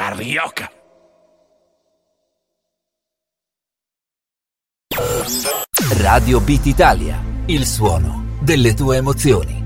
Carioca. Radio Beat Italia, il suono delle tue emozioni.